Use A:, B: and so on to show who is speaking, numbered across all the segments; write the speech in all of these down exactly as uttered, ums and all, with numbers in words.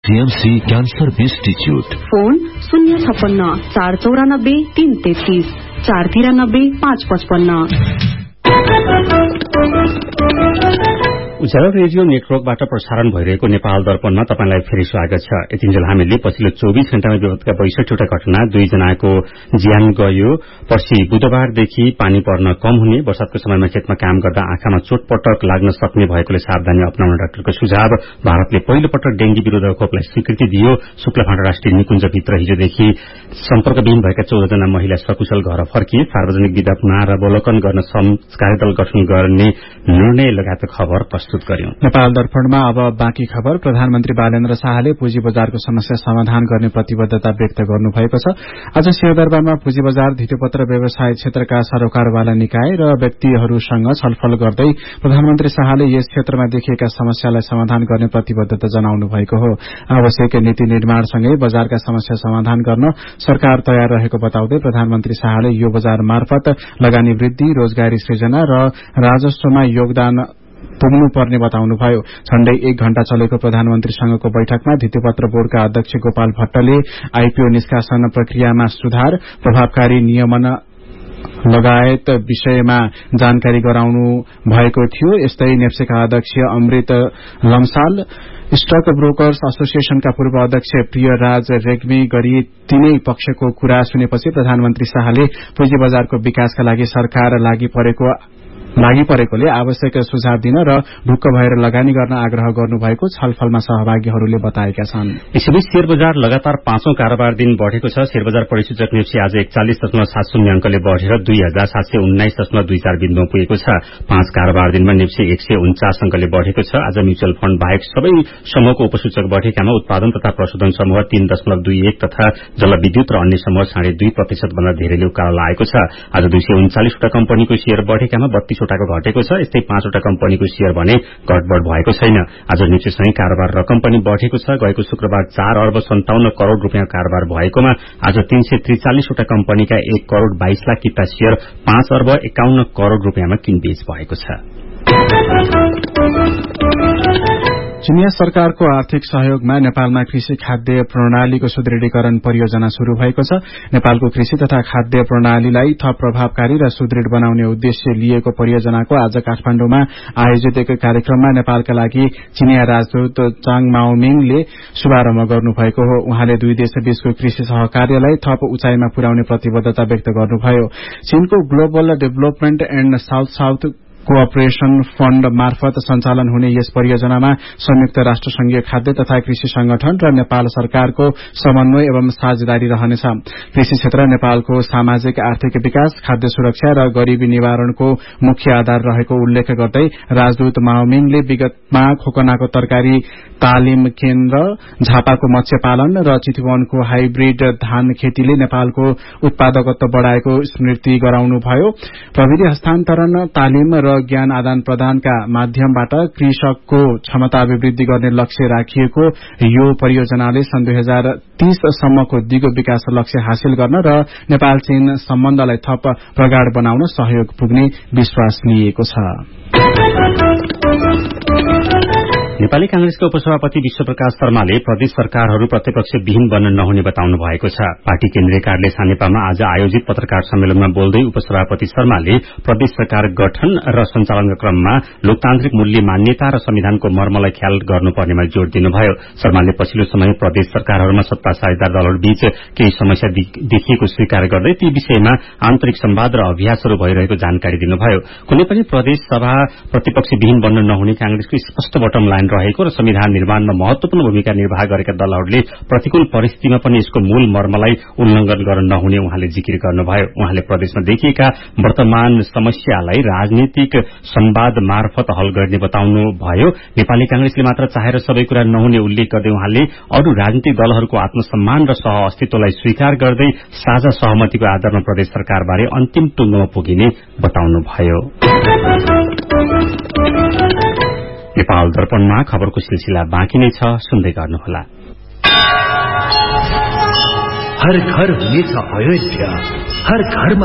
A: CMC cancer institute.
B: Phone शून्य छप्पन्न चार चौरानब्बे तीन तैतीस चार तिरानब्बे पाँच पचपन्न।
C: उज्यालो रेडियो नेटवर्कबाट प्रसारण भइरहेको नेपाल दर्पणमा तपाईंलाई फेरि स्वागत छ। यतिन्जेल हामीले पछिल्लो चौबीस घण्टामा विगतका बैसठीवटा घटना, दुईजनाको ज्यान गयो, पर्सि बुधबारदेखि पानी पर्न कम हुने, वर्षातको समयमा खेतमा काम गर्दा आँखामा चोटपटक लाग्न सक्ने भएकोले सावधानी अपनाउन डाक्टरको सुझाव, भारतले पहिलो पटक डेंगी विरूद्ध खोपलाई स्वीकृति दियो, शुक्लाफाँटा राष्ट्रिय निकुञ्जभित्र हिजोदेखि सम्पर्कविहीन भएका चौधजना महिला सकुशल घर फर्किए, सार्वजनिक विधा पुनरावलोकन गर्न कार्यदल गठन गर्ने निर्णय लगायतका खबर
D: नेपाल दर्पणमा अब बाँकी खबर। प्रधानमन्त्री बालेन्द्र शाहले पुँजी बजारको समस्या समाधान गर्ने प्रतिबद्धता व्यक्त गर्नुभएको छ। आज सिंहदरबारमा पुँजी बजार, धितोपत्र व्यवसाय क्षेत्रका सरोकारवाला निकाय र व्यक्तिहरूसँग छलफल गर्दै प्रधानमन्त्री शाहले यस क्षेत्रमा देखिएका समस्यालाई समाधान गर्ने प्रतिबद्धता जनाउनु भएको हो। आवश्यक नीति निर्माणसँगै बजारका समस्या समाधान गर्न सरकार तयार रहेको बताउँदै प्रधानमन्त्री शाहले यो बजार मार्फत लगानी वृद्धि, रोजगारी सृजना र राजस्वमा योगदान पुग्नुपर्ने बताउनुभयो। झण्डै एक घण्टा चलेको प्रधानमन्त्रीसँगको बैठकमा धितोपत्र बोर्डका अध्यक्ष गोपाल भट्टले आईपीओ निष्कासन प्रक्रियामा सुधार, प्रभावकारी नियमन लगायत विषयमा जानकारी गराउनु भएको थियो। यस्तै नेप्सेका अध्यक्ष अमृत लम्साल, स्टक ब्रोकर्स एसोसिएशनका पूर्व अध्यक्ष प्रियराज रेग्मी गरी तीनै पक्षको कुरा सुनेपछि प्रधानमन्त्री शाहले पुँजी बजारको विकासका लागि सरकार लागि परेको लागि परेकोले आवश्यक सुझाव दिन र ढुक्क भएर लगानी गर्न आग्रह गर्नुभएको छलफलमा सहभागीहरूले बताएका छन्।
C: यसैबीच शेयर बजार लगातार पाँचौं कारोबार दिन बढ़ेको छ। शेयर बजार परिसूचक नेप्सी आज एकचालिस दशमलव सात शून्य अंकले बढ़ेर दुई हजार सात सय उन्नाइस दशमलव दुई चार बिन्दुमा पुगेको छ। पाँच कारोबार दिनमा नेप्सी एक सय उन्चास अंकले बढ़ेको छ। आज म्युचुअल फण्ड बाहेक सबै समूहको उपसूचक बढ़ेकामा उत्पादन तथा प्रशोधन समूह तीन दशमलव दुई एक तथा जलविद्युत र अन्य समूह साढे दुई प्रतिशत भन्दा धेरैले उकालो लागेको छ। आज दुई सय उन्चालिसवटा कम्पनीको शेयर बढ़ेकामा बत्तीस वटाको घटेको छ। यस्तै पाँचवटा कम्पनीको शेयर भने घटबढ़ भएको छैन। आज निचेसँगै कारोबार रकम पनि बढ़ेको छ। गएको शुक्रबार चार अर्ब सन्ताउन्न करोड़ रूपियाँ कारोबार भएकोमा आज तीन सय त्रिचालिसवटा कम्पनीका एक करोड़ बाइस लाख किता शेयर पाँच अर्ब एकाउन्न करोड़ रूपियाँमा किनबेच भएको छ।
D: चिनिया सरकारको आर्थिक सहयोगमा नेपालमा कृषि खाद्य प्रणालीको सुदृढीकरण परियोजना शुरू भएको छ। नेपालको कृषि तथा खाद्य प्रणालीलाई थप प्रभावकारी र सुदृढ बनाउने उद्देश्य लिएको परियोजनाको आज काठमाण्डुमा आयोजित एक कार्यक्रममा नेपालका लागि चिनिया राजदूत चाङ माओमिङले शुभारम्भ गर्नुभएको हो। उहाँले दुई देश बीचको कृषि सहकार्यलाई थप उचाइमा पुर्याउने प्रतिबद्धता व्यक्त गर्नुभयो। चीनको global development and south south कोअपरेशन fund मार्फत सञ्चालन हुने यस परियोजनामा संयुक्त राष्ट्र संघीय खाद्य तथा कृषि संगठन र नेपाल सरकारको समन्वय एवं साझेदारी रहनेछ। कृषि क्षेत्र नेपालको सामाजिक आर्थिक विकास, खाद्य सुरक्षा र गरीबी निवारणको मुख्य आधार रहेको उल्लेख गर्दै राजदूत माओमिङले विगतमा खोकनाको तरकारी तालिम केन्द्र, झापाको मत्स्य पालन र चितवनको हाइब्रिड धान खेतीले नेपालको उत्पादकत्व बढ़ाएको स्मृति गराउनुभयो। प्रविधि हस्तान्तरण, तालिम र ज्ञान आदान प्रदानका माध्यमबाट कृषकको क्षमता अभिवृद्धि गर्ने लक्ष्य राखिएको यो परियोजनाले सन् दुई हजार तीस सम्मको दिगो विकास लक्ष्य हासिल गर्न र नेपाल चीन सम्बन्धलाई थप प्रगाढ़ बनाउन सहयोग पुग्ने विश्वास लिएको छ।
C: नेपाली कांग्रेसका उपसभापति विश्वप्रकाश शर्माले प्रदेश सरकारहरू प्रत्यक्ष विहीन बन्न नहुने बताउनु भएको छ। पार्टी केन्द्रीय कार्यालय सानेपामा आज आयोजित पत्रकार सम्मेलनमा बोल्दै उपसभापति शर्माले प्रदेश सरकार गठन र सञ्चालनका क्रममा लोकतान्त्रिक मूल्य मान्यता र संविधानको मर्मलाई ख्याल गर्नुपर्नेमा जोड़ दिनुभयो। शर्माले पछिल्लो समय प्रदेश सरकारहरूमा सत्ता साझेदार दलहरूबीच केही समस्या देखिएको स्वीकार गर्दै ती विषयमा आन्तरिक संवाद र अभ्यासहरू भइरहेको जानकारी दिनुभयो। कुनै पनि प्रदेश सभा प्रतिपक्ष विहीन बन्न नहुने कांग्रेसको स्पष्ट बटम लाइन रहेको र संविधान निर्माणमा महत्वपूर्ण भूमिका निर्वाह गरेका दलहरूले प्रतिकूल परिस्थितिमा पनि यसको मूल मर्मलाई उल्लंघन गर्न नहुने उहाँले जिकिर गर्नुभयो। उहाँले प्रदेशमा देखिएका वर्तमान समस्यालाई राजनीतिक संवाद मार्फत हल गर्ने बताउनुभयो। नेपाली कांग्रेसले मात्र चाहेर सबै कुरा नहुने उल्लेख गर्दै उहाँले अरू राजनीतिक दलहरूको आत्मसम्मान र सह अस्तित्वलाई स्वीकार गर्दै साझा सहमतिको आधारमा प्रदेश सरकारबारे अन्तिम टुङ्गोमा पुगिने बताउनुभयो। नेपाल दर्पणमा खबरको सिलसिला बाँकी नै छ, सुन्दै गर्नुहोला।
A: हर घर हुनेछ अयोध्या, हर घरमा।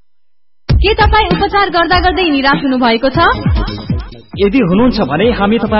E: के तपाईँ उपचार गर्दा गर्दै निराश हुनु भएको छ?
F: यदि हुनुहुन्छ भने हामी तपाईँ